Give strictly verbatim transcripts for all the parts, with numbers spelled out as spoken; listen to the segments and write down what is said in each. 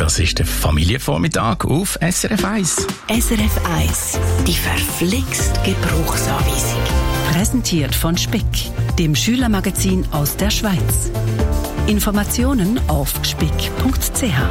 Das ist der Familienvormittag auf S R F eins. S R F eins, die verflixt Gebrauchsanweisung. Präsentiert von Speck, dem Schülermagazin aus der Schweiz. Informationen auf speck punkt c h.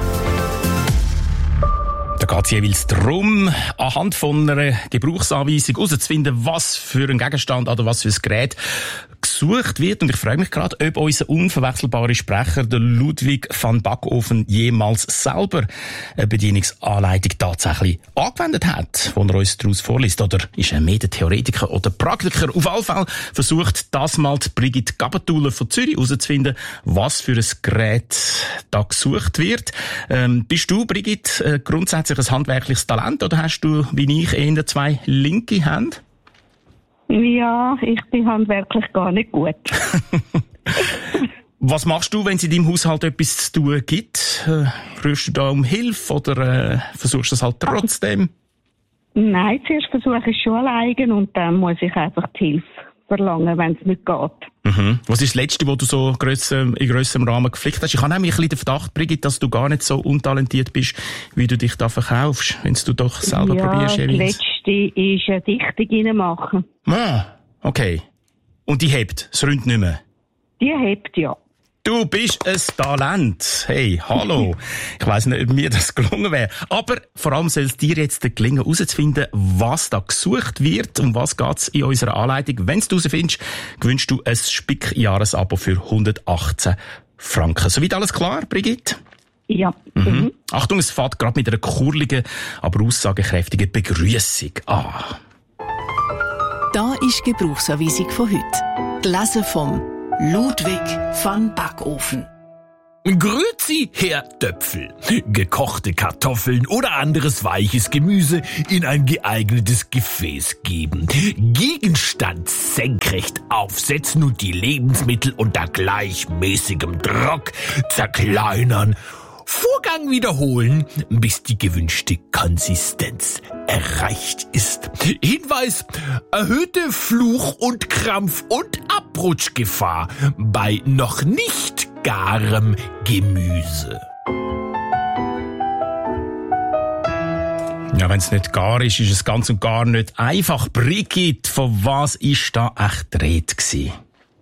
Da geht es jeweils darum, anhand von einer Gebrauchsanweisung herauszufinden, was für ein Gegenstand oder was für ein Gerät gesucht wird. Und ich frage mich gerade, ob unser unverwechselbarer Sprecher, der Ludwig van Backofen, jemals selber eine Bedienungsanleitung tatsächlich angewendet hat, die er uns daraus vorliest. Oder ist er mehr der Theoretiker oder Praktiker? Auf jeden Fall versucht das mal die Brigitte Gabatuller von Zürich herauszufinden, was für ein Gerät da gesucht wird. Ähm, bist du, Brigitte, äh, grundsätzlich ein handwerkliches Talent oder hast du, wie ich, eher zwei linke Hände? Ja, ich bin handwerklich gar nicht gut. Was machst du, wenn es in deinem Haushalt etwas zu tun gibt? Äh, rufst du da um Hilfe oder äh, versuchst du das halt trotzdem? Nein, zuerst versuche ich schon alleine und dann muss ich einfach die Hilfe verlangen, wenn es nicht geht. Mhm. Was ist das Letzte, was du so grösser, in grösserem Rahmen geflickt hast? Ich habe nämlich ein bisschen den Verdacht, Brigitte, dass du gar nicht so untalentiert bist, wie du dich da verkaufst, wenn du doch selber ja, probierst. Ja, das Letzte ist eine Dichtung reinmachen. Ah, okay. Und die hebt, es rinnt nicht mehr? Die hebt, ja. Du bist ein Talent. Hey, hallo. Ich weiss nicht, ob mir das gelungen wäre. Aber vor allem soll es dir jetzt gelingen, herauszufinden, was da gesucht wird, um was geht's in unserer Anleitung. Wenn du herausfindest, gewünscht du ein Spick-Jahresabo für hundertachtzehn Franken. Soweit alles klar, Brigitte? Ja. Mhm. Mhm. Achtung, es fährt gerade mit einer kurligen, aber aussagekräftigen Begrüßung an. Da ist die Gebrauchsanweisung von heute. Gelesen vom Ludwig van Backofen. Grüezi, Herr Töpfel. Gekochte Kartoffeln oder anderes weiches Gemüse in ein geeignetes Gefäß geben. Gegenstand senkrecht aufsetzen und die Lebensmittel unter gleichmäßigem Druck zerkleinern. Vorgang wiederholen, bis die gewünschte Konsistenz erreicht ist. Hinweis: erhöhte Fluch- und Krampf- und Abrutschgefahr bei noch nicht garem Gemüse. Ja, wenn es nicht gar ist, ist es ganz und gar nicht einfach. Brigitte, von was ist da echt die Rede gewesen?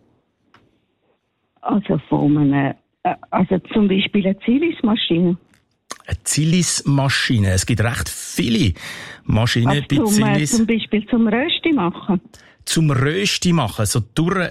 Also von einem, äh, also zum Beispiel eine Zilismaschine. Eine Zilismaschine. Es gibt recht viele Maschinen also bei zum, Zilis. Äh, zum Beispiel zum Rösti machen. Zum Rösti machen, so durch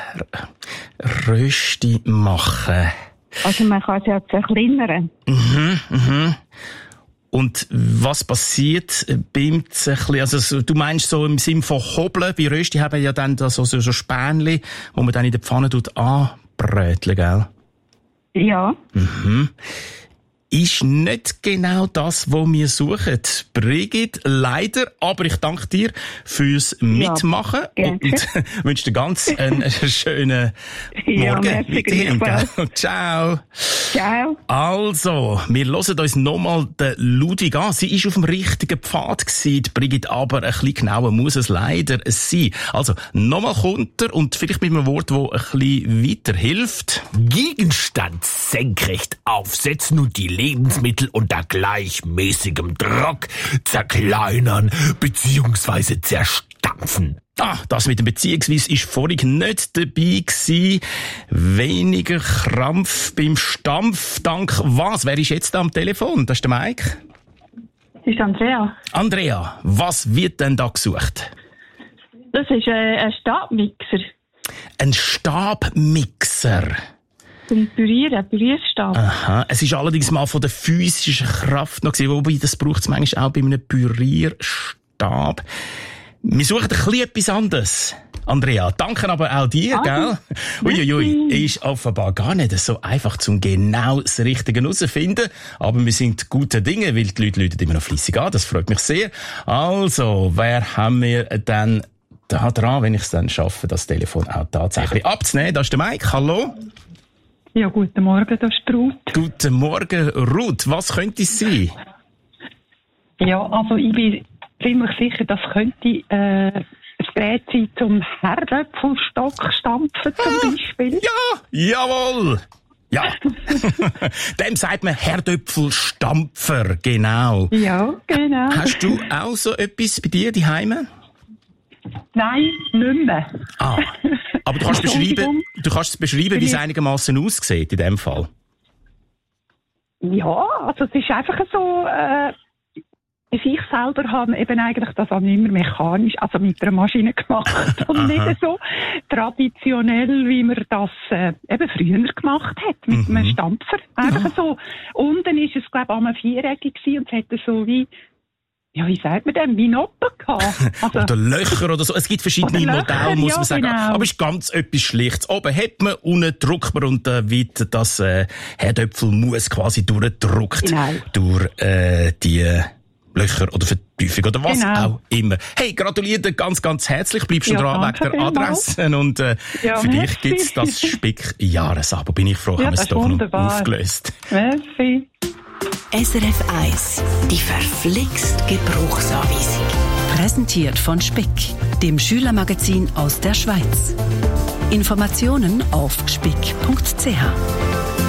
Rösti machen. Also man kann es ja zerkleinern. Mhm, mhm. Und was passiert beim Zerkleinern? Also du meinst so im Sinn von Hobeln? Bei Rösti haben ja dann so, so, so Spänli, wo man dann in der Pfanne tut anbröteln, gell? Ja. Mhm. Ist nicht genau das, was wir suchen. Brigitte, leider, aber ich danke dir fürs Mitmachen ja, und wünsche dir ganz einen schönen ja, Morgen. Weiterhin, ciao. Ciao. Also, wir hören uns nochmal den Ludwig an. Sie ist auf dem richtigen Pfad gewesen, die Brigitte, aber ein bisschen genauer muss es leider sein. Also, nochmal kommt er und vielleicht mit einem Wort, das ein bisschen weiterhilft. Gegenstand senkrecht aufsetzen und die Lebensmittel unter gleichmäßigem Druck zerkleinern bzw. zerstampfen. Ah, das mit dem beziehungsweise ist vorhin nicht dabei gewesen. Weniger Krampf beim Stampf. Dank was? Wer ist jetzt da am Telefon? Das ist der Mike. Das ist Andrea. Andrea, was wird denn da gesucht? Das ist äh, ein Stabmixer. Ein Stabmixer. Zum Pürieren, ein Pürierstab. Aha. Es ist allerdings mal von der physischen Kraft noch gewesen, wobei das braucht es manchmal auch bei einem Pürierstab. Wir suchen ein bisschen etwas anderes. Andrea, danke aber auch dir, ah, gell? Uiuiui, ist offenbar gar nicht so einfach, zum genau das Richtige herauszufinden. Aber wir sind gute Dinge, weil die Leute läuten immer noch fleissig an. Das freut mich sehr. Also, wer haben wir denn da dran, wenn ich es dann schaffe, das Telefon auch tatsächlich abzunehmen? Das ist der Mike. Hallo? Ja, guten Morgen, das ist Ruth. Guten Morgen, Ruth. Was könnte es sein? Ja, also ich bin ziemlich sicher, das könnte äh, ein Gerät sein zum Herdöpfelstock stampfen zum Beispiel. Ja, jawohl. Ja, dem sagt man Herdöpfelstampfer, genau. Ja, genau. Hast du auch so etwas bei dir daheim? Nein, nicht mehr. Ah, aber du kannst beschreiben, du kannst beschreiben, wie es einigermaßen aussieht in dem Fall. Ja, also es ist einfach so, äh, ich selber habe eben eigentlich das auch immer mechanisch, also mit einer Maschine gemacht und nicht so traditionell, wie man das äh, eben früher gemacht hat, mit mhm. einem Stampfer. Einfach ja. so. Unten ist es, glaube ich, einmal viereckig gewesen und es hätte so wie, ja, wie sagt man denn, wie Noppen gehabt. Also, oder Löcher oder so. Es gibt verschiedene Modelle, muss man ja, sagen. Genau. Aber es ist ganz etwas Schlichtes. Oben hat man, unten drückt man und äh, wird das äh, Herdöpfelmus quasi durchdrückt genau. durch äh, die Löcher oder Vertiefung oder was genau. auch immer. Hey, gratuliere dir ganz, ganz herzlich. Bleibst schon ja, dran wegen der Adresse. Und äh, ja, für merci. dich gibt's das Speck-Jahresabo. Bin ich froh, ja, haben wir es doch wunderbar. noch aufgelöst. Merci. S R F eins, die verflixt Gebrauchsanweisung. Präsentiert von Speck, dem Schülermagazin aus der Schweiz. Informationen auf speck punkt c h.